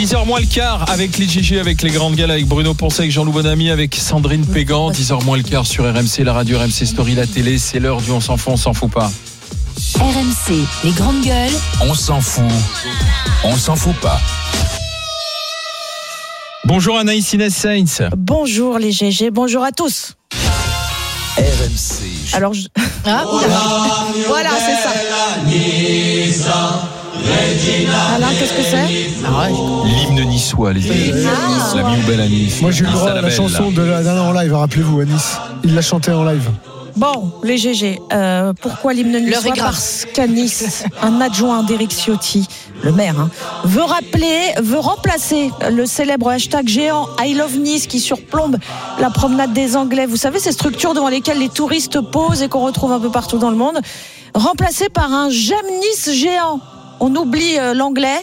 10h moins le quart avec les GG, avec les grandes gueules, avec Bruno Poncet, avec Jean-Loup Bonamy, avec Sandrine Pégan. 10h moins le quart sur RMC, la radio RMC Story, la télé. C'est l'heure du on s'en fout, on s'en fout pas. RMC, les grandes gueules. On s'en fout pas. Bonjour Anaïs Inès Sainz. Bonjour les GG, bonjour à tous. RMC. Alors, voilà, c'est ça. Alain, qu'est-ce que c'est? L'hymne niçois, les amis. La vie ou belle à Nice. Moi j'ai eu le droit à la belle, chanson là. de la dernière en live, rappelez-vous, à Nice. Il l'a chanté en live. Bon, les GG, pourquoi l'hymne niçois? Parce qu'à Nice, un adjoint d'Éric Ciotti, le maire, veut remplacer le célèbre hashtag géant I Love Nice qui surplombe la promenade des Anglais. Vous savez, ces structures devant lesquelles les touristes posent et qu'on retrouve un peu partout dans le monde, remplacé par un J'aime Nice géant. On oublie l'anglais.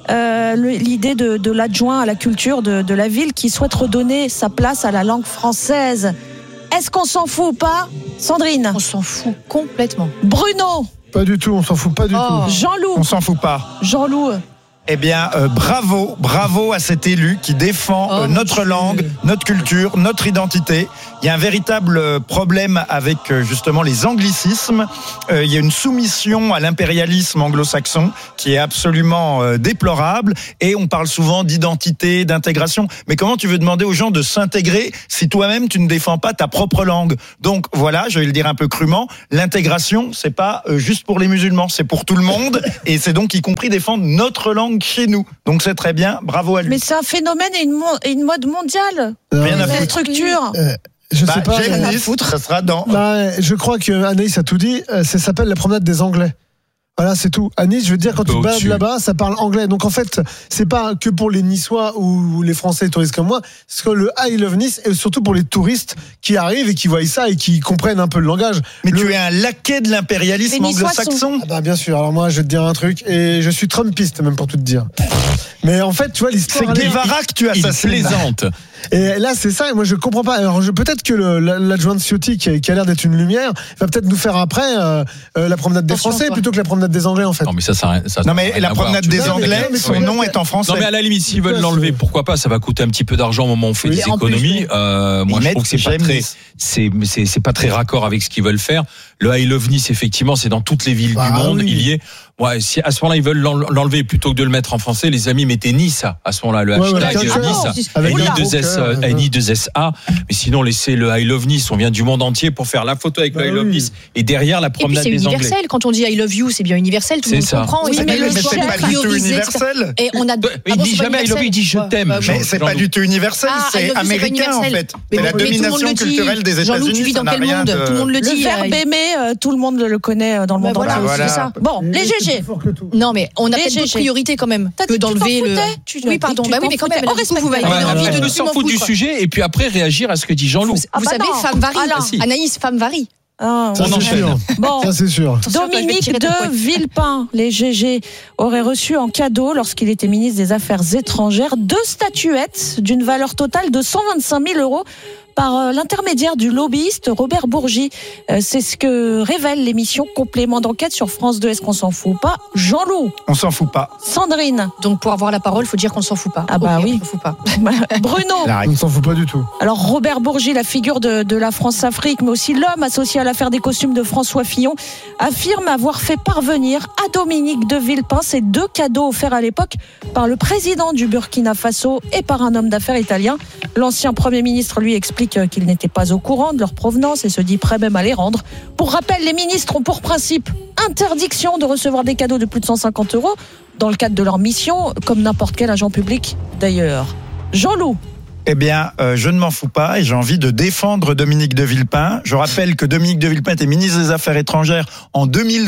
L'idée de l'adjoint à la culture de la ville qui souhaite redonner sa place à la langue française. Est-ce qu'on s'en fout ou pas, Sandrine? On s'en fout complètement. Bruno? Pas du tout, on s'en fout pas du tout. Jean-Loup? On s'en fout pas. Jean-Loup? Eh bien, bravo à cet élu qui défend notre langue, notre culture, notre identité. Il y a un véritable problème avec justement les anglicismes. Il y a une soumission à l'impérialisme anglo-saxon qui est absolument déplorable. Et on parle souvent d'identité, d'intégration. Mais comment tu veux demander aux gens de s'intégrer si toi-même tu ne défends pas ta propre langue? Donc voilà, je vais le dire un peu crûment, l'intégration, c'est pas juste pour les musulmans, c'est pour tout le monde. Et c'est donc y compris défendre notre langue chez nous. Donc c'est très bien, bravo à lui. Mais c'est un phénomène et une mode mondiale. Rien à Cette foutre. structure. Je sais pas. J'aime Nice, ça sera dans... Je crois que Anaïs a tout dit. Ça s'appelle la promenade des Anglais. Voilà, c'est tout. À Nice, je veux dire, quand tu te balades là-bas, ça parle anglais. Donc en fait, c'est pas que pour les Niçois ou les Français touristes comme moi. C'est que le I Love Nice est surtout pour les touristes qui arrivent et qui voient ça et qui comprennent un peu le langage. Mais tu es un laquais de l'impérialisme anglo-saxon. Ah bah bien sûr. Alors moi, je vais te dire un truc et je suis trumpiste même pour tout te dire. Mais en fait, tu vois l'histoire. C'est Guevara que tu assassines. Il plaisante. Et là, c'est ça, et moi je comprends pas. Alors peut-être que l'adjoint de Ciotti, qui a l'air d'être une lumière, va peut-être nous faire après la promenade des Français plutôt que la promenade des Anglais, en fait. Non, mais ça non, mais la promenade des Anglais, son nom est en français. Non, mais à la limite, s'ils veulent l'enlever, pourquoi pas? Ça va coûter un petit peu d'argent au moment où on fait des économies. Moi, je trouve que c'est pas très raccord avec ce qu'ils veulent faire. Le I Love Nice, effectivement, c'est dans toutes les villes du monde. Oui. Il y est. Ouais, si à ce moment-là ils veulent l'enlever plutôt que de le mettre en français, les amis, mettez Nice à ce moment-là, le hashtag Nice, avec N-I-2-S-A. Mais sinon, laissez le I Love Nice. On vient du monde entier pour faire la photo avec le I Love Nice et derrière la promenade des Anglais. Et puis c'est universel. Quand on dit I love you, c'est bien universel. Tout le monde comprend. Oui, mais c'est pas du tout universel. Et on a. Il dit jamais I love you, il dit je t'aime. Mais c'est pas du tout universel, c'est américain en fait. C'est la domination culturelle des États-Unis. Tu vis dans quel monde? Tout le monde le dit. Le verbe aimer, tout le monde le connaît dans le monde entier. Voilà, c'est ça. Bon, les GG. Non, mais on a peut-être d'autres priorités quand même que d'enlever le. Oui, pardon. Bah oui, mais quand même. Vous m'avez donné envie de ne s'en foutre du sujet et puis après réagir à ce que dit Jean-Loup. Vous savez, femme varie. Anaïs, femme varie. Ça, c'est sûr. Bon, ça c'est sûr. Dominique de Villepin, les GG, aurait reçu en cadeau, lorsqu'il était ministre des Affaires étrangères, 2 statuettes d'une valeur totale de 125 000 € par l'intermédiaire du lobbyiste Robert Bourgi. C'est ce que révèle l'émission Complément d'enquête sur France 2. Est-ce qu'on s'en fout ou pas? Jean-Loup? On s'en fout pas. Sandrine? Donc pour avoir la parole, il faut dire qu'on ne s'en fout pas. Ah bah oui. On ne s'en fout pas. Bruno? On ne s'en fout pas du tout. Alors Robert Bourgi, la figure de la France-Afrique, mais aussi l'homme associé à l'affaire des costumes de François Fillon, affirme avoir fait parvenir à Dominique de Villepin ces 2 cadeaux offerts à l'époque par le président du Burkina Faso et par un homme d'affaires italien. L'ancien Premier ministre lui explique qu'il n'était pas au courant de leur provenance et se dit prêt même à les rendre. Pour rappel, les ministres ont pour principe interdiction de recevoir des cadeaux de plus de 150 € dans le cadre de leur mission, comme n'importe quel agent public d'ailleurs. Jean-Loup? Eh bien, je ne m'en fous pas et j'ai envie de défendre Dominique de Villepin. Je rappelle que Dominique de Villepin était ministre des Affaires étrangères en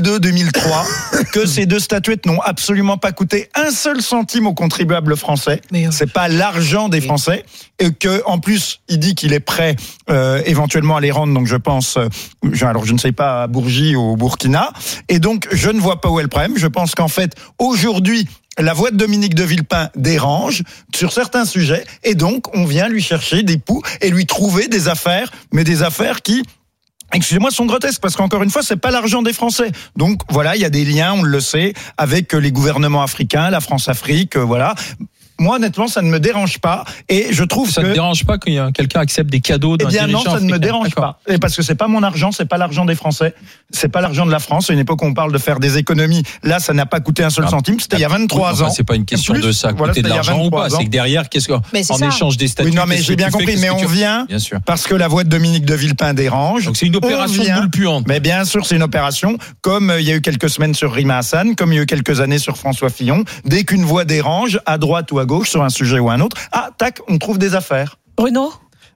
2002-2003, que ces 2 statuettes n'ont absolument pas coûté un seul centime aux contribuables français. C'est pas l'argent des Français. Et que, en plus, il dit qu'il est prêt éventuellement à les rendre. Donc je pense, alors je ne sais pas, à Bourgi ou au Burkina. Et donc, je ne vois pas où est le problème. Je pense qu'en fait, aujourd'hui, la voix de Dominique de Villepin dérange sur certains sujets et donc on vient lui chercher des poux et lui trouver des affaires, mais des affaires qui, excusez-moi, sont grotesques parce qu'encore une fois, c'est pas l'argent des Français. Donc voilà, il y a des liens, on le sait, avec les gouvernements africains, la France-Afrique, voilà. moi, honnêtement, ça ne me dérange pas. Et je trouve ça ne te dérange pas quand quelqu'un accepte des cadeaux d'un dirigeant? Non, ça ne me dérange pas. Et parce que c'est pas mon argent, c'est pas l'argent des Français, c'est pas l'argent de la France. C'est une époque où on parle de faire des économies. Là, ça n'a pas coûté un seul centime. C'était il y a 23 ans. C'est pas une question de ça, coûter de l'argent ou pas. C'est que derrière, qu'est-ce qu'on en échange des statuts? Oui, non, mais j'ai bien compris. Mais on vient parce que la voix de Dominique de Villepin dérange. Donc c'est une opération boule puante. Mais bien sûr, c'est une opération. Comme il y a eu quelques semaines sur Rima Hassan, comme il y a eu quelques années sur François Fillon. Dès qu'une voix dérange, à droite ou à gauche, sur un sujet ou un autre, tac, on trouve des affaires. Bruno?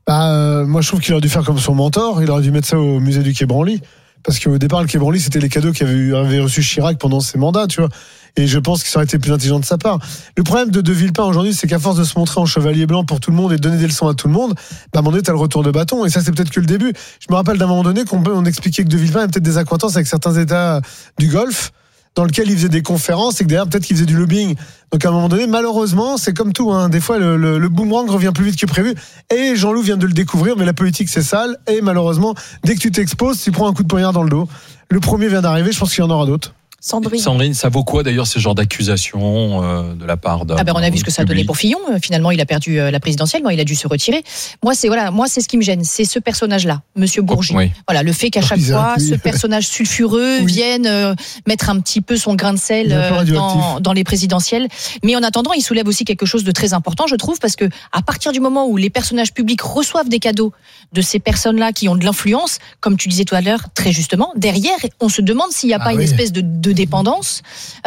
Moi, je trouve qu'il aurait dû faire comme son mentor. Il aurait dû mettre ça au musée du Quai Branly. Parce qu'au départ, le Quai Branly, c'était les cadeaux qu'avait reçu Chirac pendant ses mandats, tu vois. Et je pense que ça aurait été plus intelligent de sa part. Le problème de Villepin aujourd'hui, c'est qu'à force de se montrer en chevalier blanc pour tout le monde et de donner des leçons à tout le monde, à un moment donné, t'as le retour de bâton. Et ça, c'est peut-être que le début. Je me rappelle d'un moment donné qu'on expliquait que De Villepin avait peut-être des accointances avec certains États du Golfe, dans lequel il faisait des conférences et que derrière, peut-être qu'il faisait du lobbying. Donc à un moment donné, malheureusement, c'est comme tout. Des fois, le boomerang revient plus vite que prévu. Et Jean-Loup vient de le découvrir, mais la politique, c'est sale. Et malheureusement, dès que tu t'exposes, tu prends un coup de poignard dans le dos. Le premier vient d'arriver, je pense qu'il y en aura d'autres. Sandrine, ça vaut quoi d'ailleurs ce genre d'accusation de la part d'un on a vu ce que ça a donné pour Fillon. Finalement, il a perdu la présidentielle. Il a dû se retirer. Moi, c'est ce qui me gêne, c'est ce personnage-là, Monsieur Bourgi. Oui. Voilà, le fait qu'à chaque fois, ce personnage sulfureux vienne mettre un petit peu son grain de sel dans les présidentielles. Mais en attendant, il soulève aussi quelque chose de très important, je trouve, parce que à partir du moment où les personnages publics reçoivent des cadeaux de ces personnes-là qui ont de l'influence, comme tu disais tout à l'heure, très justement, derrière, on se demande s'il n'y a pas une espèce de dépendance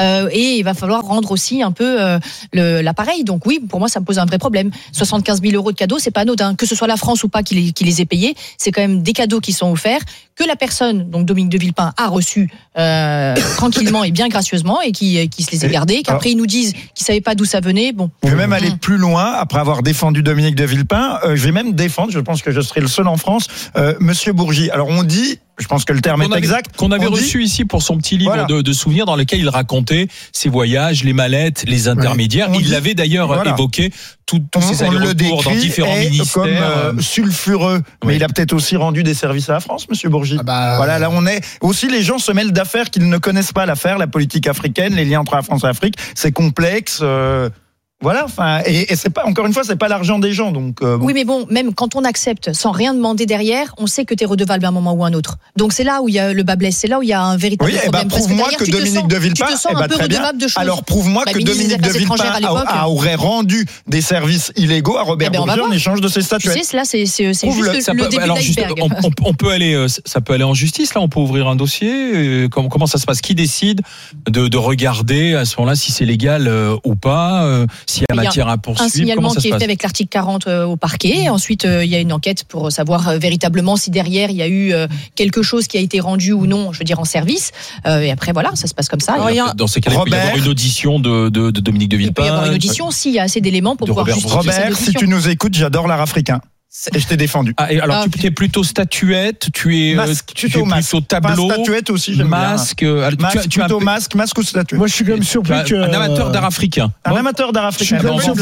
et il va falloir rendre aussi un peu l'appareil. Donc oui, pour moi, ça me pose un vrai problème. 75 000 euros de cadeaux, c'est pas anodin. Que ce soit la France ou pas qui les ait payés, c'est quand même des cadeaux qui sont offerts, que la personne, donc Dominique de Villepin, a reçu tranquillement et bien gracieusement et qui se les a gardés, qu'après ils nous disent qu'ils savaient pas d'où ça venait. Bon. Je vais même aller plus loin, après avoir défendu Dominique de Villepin, je vais même défendre, je pense que je serai le seul en France, Monsieur Bourgi. Alors on dit, je pense que le terme est exact. Qu'on avait reçu ici pour son petit livre de souvenirs dans lequel il racontait ses voyages, les mallettes, les intermédiaires. Il l'avait d'ailleurs évoqué, tous ses allers-retours dans différents ministères. Comme sulfureux, mais il a peut-être aussi rendu des services à la France, Monsieur Bourgi. Voilà, là on est. Aussi, les gens se mêlent d'affaires qu'ils ne connaissent pas l'affaire, la politique africaine, les liens entre la France et l'Afrique, c'est complexe. Voilà, et c'est pas, encore une fois, c'est pas l'argent des gens, donc. Oui, mais bon, même quand on accepte sans rien demander derrière, on sait que t'es redevable à un moment ou un autre. Donc c'est là où il y a le bas blesse, c'est là où il y a un véritable problème. Prouve-moi que Dominique de Villepin, tu te sens un peu redevable de choses. Alors prouve-moi que Dominique de Villepin aurait rendu des services illégaux à Robert Bourgi en échange de ses statuettes. Tu sais, là, c'est juste le début de l'iceberg. On peut aller, ça peut aller en justice. Là, on peut ouvrir un dossier. Comment ça se passe? Qui décide de regarder à ce moment-là si c'est légal ou pas? S'il y a matière à poursuivre, un signalement qui est fait avec l'article 40 au parquet. Ensuite, il y a une enquête pour savoir véritablement si derrière il y a eu quelque chose qui a été rendu ou non, je veux dire en service. Et après voilà, ça se passe comme ça. Dans ces cas-là, il peut y avoir une audition de Dominique de Villepin. Il peut y avoir une audition s'il y a assez d'éléments pour pouvoir justifier Robert, cette audition. si tu nous écoutes, j'adore l'art africain. Et je t'ai défendu. Alors tu es plutôt statuette, tu es plutôt tableau, pas statuette aussi, j'aime masque, plutôt masque ou statuette. Moi je suis quand même surpris un amateur d'art africain. Un amateur d'art africain. Je suis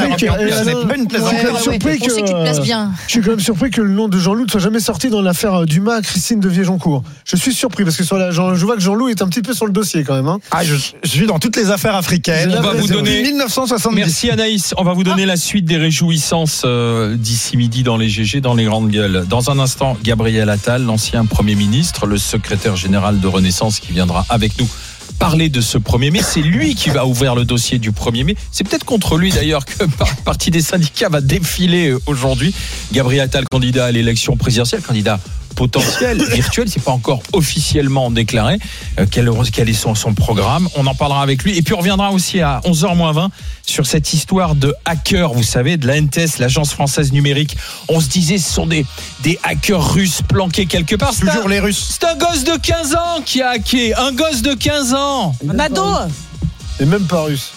quand même surpris que le nom de Jean-Loup ne soit jamais sorti dans l'affaire Dumas, Christine de Viéjoncourt. Je suis surpris parce que je vois que Jean-Loup est un petit peu sur le dossier quand même. Je suis dans toutes les affaires africaines. On va vous donner 1970. Merci Anaïs. On va vous donner la suite des réjouissances d'ici midi dans les GG, dans les grandes gueules. Dans un instant, Gabriel Attal, l'ancien Premier ministre, le secrétaire général de Renaissance qui viendra avec nous parler de ce 1er mai. C'est lui qui va ouvrir le dossier du 1er mai. C'est peut-être contre lui d'ailleurs que partie des syndicats va défiler aujourd'hui. Gabriel Attal, candidat à l'élection présidentielle, candidat potentiel, virtuel, c'est pas encore officiellement déclaré. Quel est son programme? On en parlera avec lui. Et puis on reviendra aussi à 11h-20 sur cette histoire de hackers, vous savez, de l'ANTES, l'agence française numérique. On se disait ce sont des hackers russes planqués quelque part. Toujours les Russes. C'est un gosse de 15 ans qui a hacké. Un gosse de 15 ans. Un ado. Et même pas russe.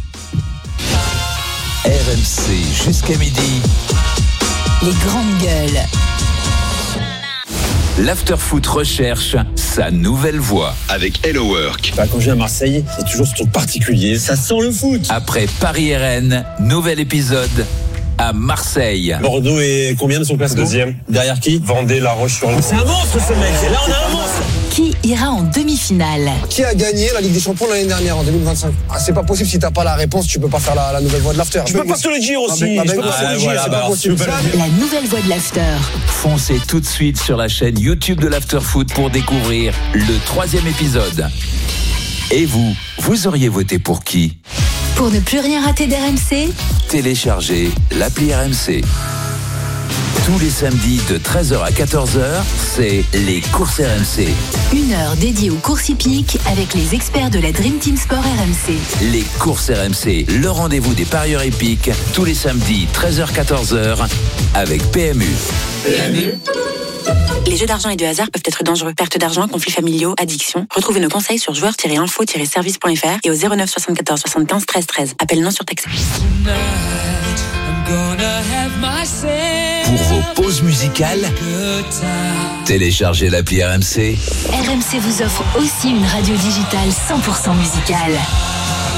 RMC jusqu'à midi. Les grandes gueules. L'Afterfoot recherche sa nouvelle voix. Avec Hello Work. Quand je viens à Marseille, c'est toujours ce truc particulier. Ça sent le foot. Après Paris-RN, nouvel épisode à Marseille. Bordeaux est combien de son classement? Deuxième. Derrière qui? Vendée, La Roche-sur-Yon. C'est un monstre ce mec. Et là on a un monstre. Qui ira en demi-finale. Qui a gagné la Ligue des Champions l'année dernière en 2025? C'est pas possible, si t'as pas la réponse, tu peux pas faire la nouvelle voix de l'after. Je peux pas te le dire aussi. Je peux pas te le dire, c'est pas possible. La nouvelle voix de l'after. Foncez tout de suite sur la chaîne YouTube de l'After Foot pour découvrir le 3e épisode. Et vous auriez voté pour qui? Pour ne plus rien rater d'RMC, Téléchargez l'appli RMC. Tous les samedis de 13h à 14h, c'est les courses RMC. 1 heure dédiée aux courses hippiques avec les experts de la Dream Team Sport RMC. Les courses RMC, le rendez-vous des parieurs épiques, tous les samedis 13h-14h avec PMU. Les jeux d'argent et de hasard peuvent être dangereux. Perte d'argent, conflits familiaux, addiction. Retrouvez nos conseils sur joueurs-info-service.fr et au 09 74 75 13 13. Appel non surtaxé. Pour vos pauses musicales, téléchargez l'appli RMC. RMC vous offre aussi une radio digitale 100% musicale.